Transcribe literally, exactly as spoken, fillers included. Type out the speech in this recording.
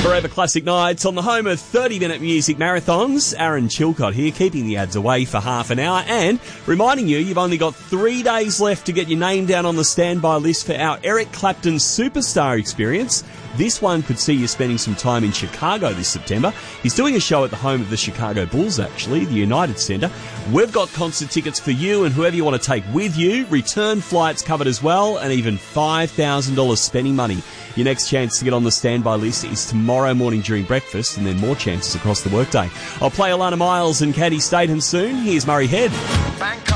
Forever Classic Nights on the home of thirty-minute music marathons. Aaron Chilcott here, keeping the ads away for half an hour and reminding you you've only got three days left to get your name down on the standby list for our Eric Clapton Superstar Experience. This one could see you spending some time in Chicago this September. He's doing a show at the home of the Chicago Bulls, actually, the United Center. We've got concert tickets for you and whoever you want to take with you. Return flights covered as well, and even five thousand dollars spending money. Your next chance to get on the standby list is tomorrow morning during breakfast, and then more chances across the workday. I'll play Alana Miles and Caddy Statham soon. Here's Murray Head.